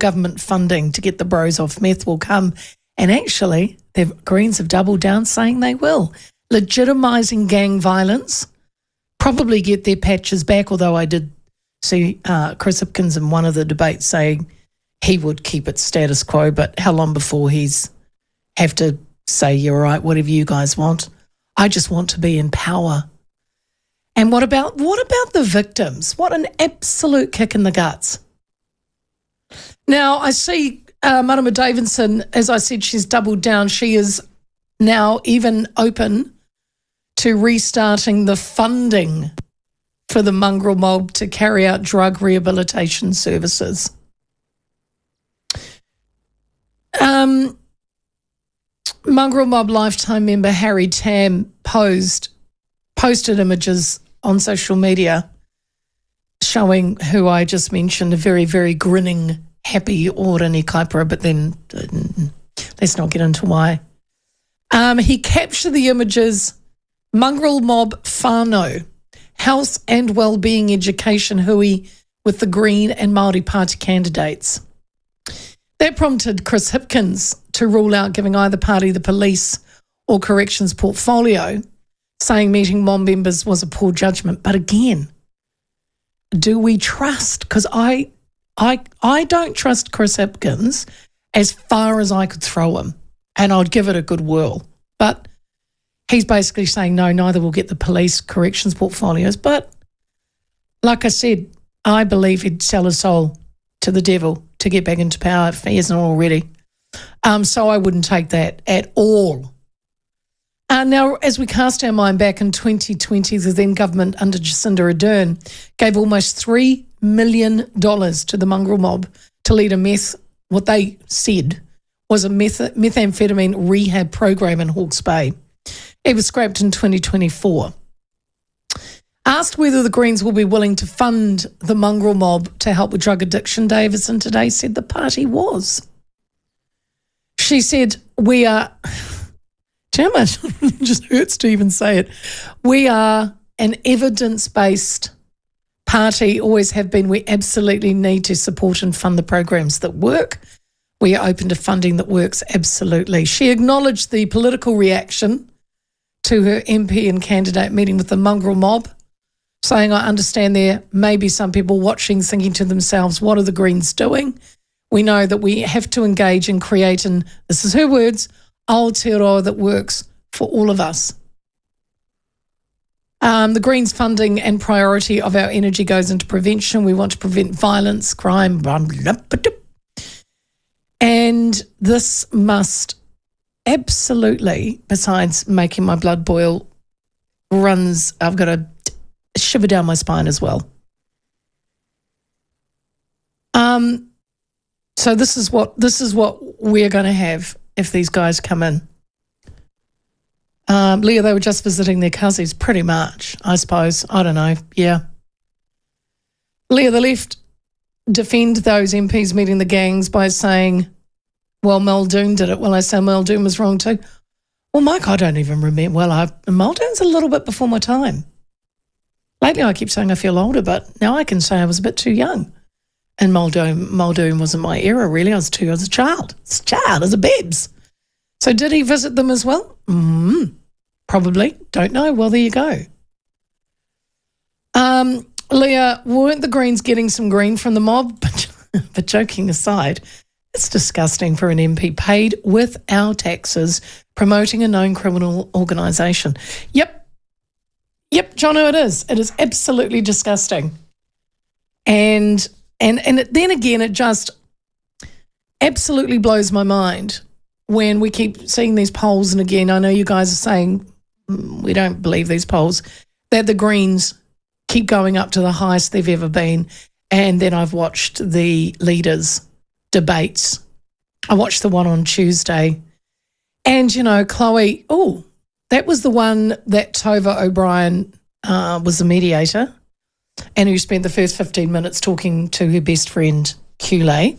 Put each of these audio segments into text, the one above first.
government funding to get the bros off meth will come. And actually, the Greens have doubled down saying they will. Legitimising gang violence, probably get their patches back, although I did see Chris Hipkins in one of the debates saying he would keep it status quo, but how long before he's have to say, you're right, whatever you guys want. I just want to be in power. And what about the victims? What an absolute kick in the guts. Now, I see Marama Davidson, as I said, she's doubled down. She is now even open to restarting the funding for the mongrel mob to carry out drug rehabilitation services. Mongrel Mob lifetime member Harry Tam posted images on social media showing who I just mentioned, a very, very grinning, happy Orani Kaipara, but then let's not get into why. He captured the images, Mongrel Mob whānau, health and wellbeing education hui with the Green and Māori Party candidates. That prompted Chris Hipkins to rule out giving either party the police or corrections portfolio, saying meeting mob members was a poor judgment. But again, do we trust? Because I don't trust Chris Hipkins as far as I could throw him, and I'd give it a good whirl. But he's basically saying, no, neither will get the police corrections portfolios. But like I said, I believe he'd sell his soul to the devil to get back into power if he isn't already. So I wouldn't take that at all. Now, as we cast our mind back in 2020, the then government under Jacinda Ardern gave almost $3 million to the mongrel mob to lead what they said was a methamphetamine rehab program in Hawke's Bay. It was scrapped in 2024. Asked whether the Greens will be willing to fund the mongrel mob to help with drug addiction, Davison today said the party was. She said, we are, do you know how much it just hurts to even say it, we are an evidence-based party, always have been. We absolutely need to support and fund the programs that work. We are open to funding that works, absolutely. She acknowledged the political reaction to her MP and candidate meeting with the mongrel mob, saying, I understand there may be some people watching thinking to themselves, what are the Greens doing? We know that we have to engage and create, and this is her words, Aotearoa that works for all of us. The Greens funding and priority of our energy goes into prevention. We want to prevent violence, crime, and this must absolutely, besides making my blood boil, I've got a shiver down my spine as well. So this is what we're going to have if these guys come in. Leah, they were just visiting their cousins, pretty much, I suppose. I don't know. Yeah. Leah, the left defend those MPs meeting the gangs by saying, well, Muldoon did it. Well, I say Muldoon was wrong too. Well, Mike, I don't even remember. Well, Muldoon's a little bit before my time. Lately, I keep saying I feel older, but now I can say I was a bit too young. And Muldoon wasn't my era, really. I was a child. As a babes. So did he visit them as well? Probably. Don't know. Well, there you go. Leah, weren't the Greens getting some green from the mob? But joking aside, it's disgusting for an MP paid with our taxes promoting a known criminal organisation. Yep, Jono, it is. It is absolutely disgusting. And then again, it just absolutely blows my mind when we keep seeing these polls. And again, I know you guys are saying we don't believe these polls, that the Greens keep going up to the highest they've ever been. And then I've watched the leaders' debates. I watched the one on Tuesday. And, you know, Chloe, that was the one that Tova O'Brien was the mediator and who spent the first 15 minutes talking to her best friend, Kule.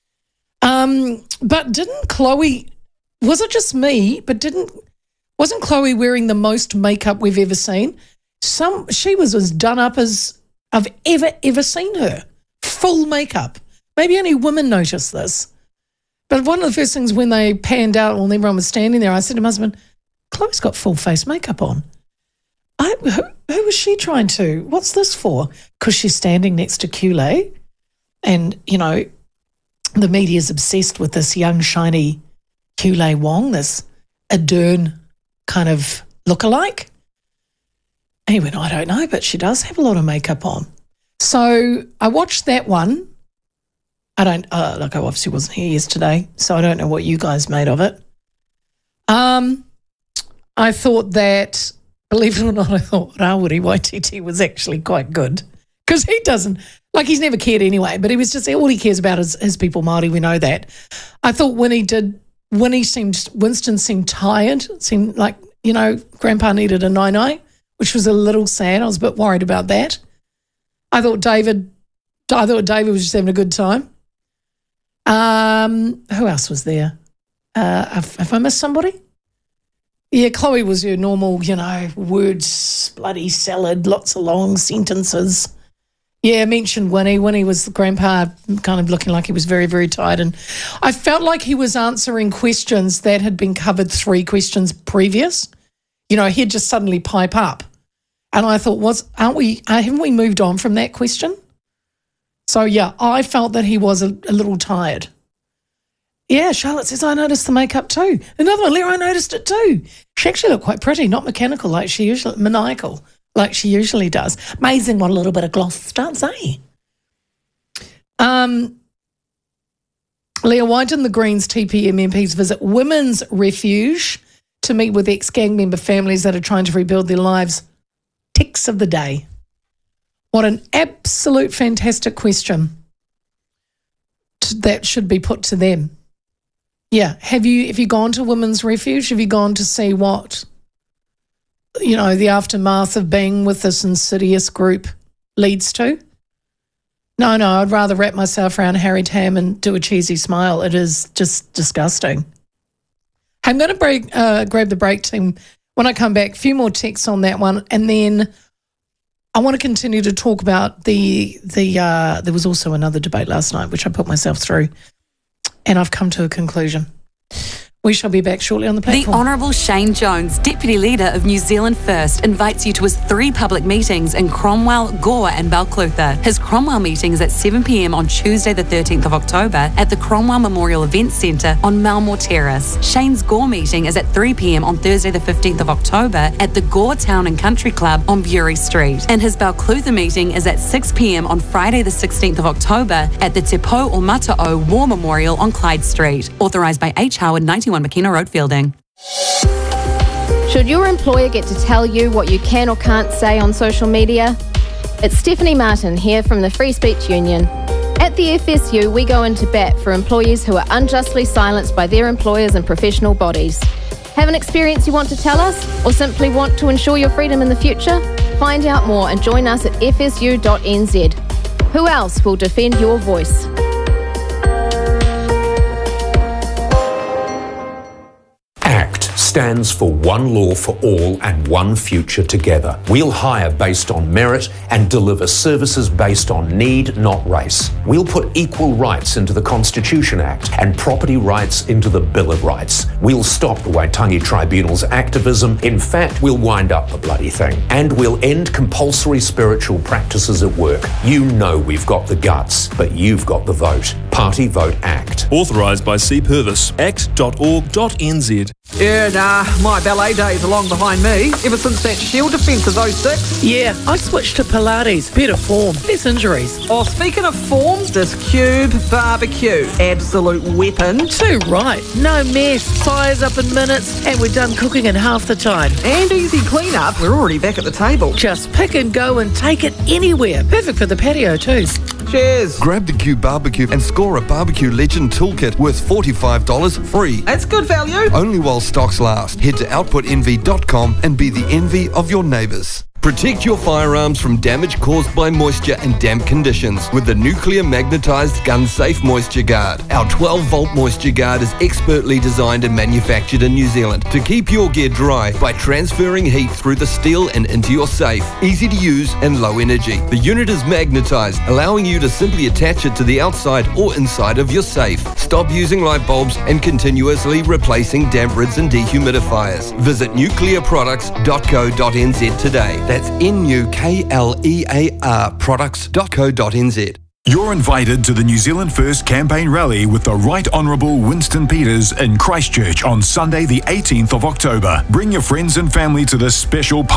But didn't Chloe, was it just me, but wasn't Chloe wearing the most makeup we've ever seen? She was as done up as I've ever seen her. Full makeup, Maybe only women notice this. But one of the first things when they panned out when everyone was standing there, I said to my husband, Chloe's got full face makeup on. Who was she trying to? What's this for? Because she's standing next to Kule. And, you know, the media's obsessed with this young, shiny Kule Wong, this Ardern kind of lookalike. And he went, I don't know, but she does have a lot of makeup on. So I watched that one. I obviously wasn't here yesterday, so I don't know what you guys made of it. I thought that, believe it or not, I thought Rawiri Waititi was actually quite good because he doesn't, like he's never cared anyway, but he was just, all he cares about is his people Māori, we know that. I thought Winston seemed tired, seemed like, you know, Grandpa needed a nai-nai, which was a little sad. I was a bit worried about that. I thought David was just having a good time. Who else was there? Have I missed somebody? Yeah, Chloe was your normal, you know, words, bloody salad, lots of long sentences. Yeah, I mentioned Winnie. Winnie was the grandpa kind of looking like he was very, very tired. And I felt like he was answering questions that had been covered 3 questions previous. You know, he'd just suddenly pipe up. And I thought, haven't we moved on from that question? So, yeah, I felt that he was a little tired. Yeah, Charlotte says, I noticed the makeup too. Another one, Lera, I noticed it too. She actually looked quite pretty, not maniacal like she usually does. Amazing what a little bit of gloss does, eh? Leah, why didn't the Greens TPM MPs visit Women's Refuge to meet with ex-gang member families that are trying to rebuild their lives? Ticks of the day. What an absolute fantastic question that should be put to them. Yeah, have you gone to Women's Refuge? Have you gone to see what, you know, the aftermath of being with this insidious group leads to? No, I'd rather wrap myself around Harry Tam and do a cheesy smile. It is just disgusting. I'm going to grab the break team when I come back. A few more texts on that one, and then I want to continue to talk about there was also another debate last night which I put myself through, and I've come to a conclusion. We shall be back shortly on the platform. The Honourable Shane Jones, Deputy Leader of New Zealand First, invites you to his 3 public meetings in Cromwell, Gore and Balclutha. His Cromwell meeting is at 7 p.m. on Tuesday the 13th of October at the Cromwell Memorial Events Centre on Malmore Terrace. Shane's Gore meeting is at 3 p.m. on Thursday the 15th of October at the Gore Town and Country Club on Bury Street. And his Balclutha meeting is at 6 p.m. on Friday the 16th of October at the Te Pou o Mata'o War Memorial on Clyde Street. Authorised by H. Howard, 91 McKenna Road, Fielding. Should your employer get to tell you what you can or can't say on social media? It's Stephanie Martin here from the Free Speech Union. At the FSU, we go into bat for employees who are unjustly silenced by their employers and professional bodies. Have an experience you want to tell us, or simply want to ensure your freedom in the future? Find out more and join us at fsu.nz. Who else will defend your voice? Stands for one law for all and one future together. We'll hire based on merit and deliver services based on need, not race. We'll put equal rights into the Constitution Act and property rights into the Bill of Rights. We'll stop the Waitangi Tribunal's activism. In fact, we'll wind up the bloody thing. And we'll end compulsory spiritual practices at work. You know we've got the guts, but you've got the vote. Party Vote Act. Authorised by C. Purvis. act.org.nz. Yeah, my ballet days are long behind me. Ever since that Shield defence of 06. Yeah, I switched to Pilates. Better form, less injuries. Oh, speaking of form, this Cube barbecue. Absolute weapon. Too right. No mess. Fires up in minutes, and we're done cooking in half the time. And easy clean-up. We're already back at the table. Just pick and go and take it anywhere. Perfect for the patio too. Cheers. Grab the Cube barbecue and score a Barbecue Legend toolkit worth $45 free. That's good value. Only while stocks last. Head to outputenvy.com and be the envy of your neighbours. Protect your firearms from damage caused by moisture and damp conditions with the Nuclear Magnetized Gun Safe Moisture Guard. Our 12-volt moisture guard is expertly designed and manufactured in New Zealand to keep your gear dry by transferring heat through the steel and into your safe. Easy to use and low energy. The unit is magnetized, allowing you to simply attach it to the outside or inside of your safe. Stop using light bulbs and continuously replacing damp rids and dehumidifiers. Visit nuclearproducts.co.nz today. That's NUKLEAR products.co.nz. You're invited to the New Zealand First Campaign Rally with the Right Honourable Winston Peters in Christchurch on Sunday the 18th of October. Bring your friends and family to this special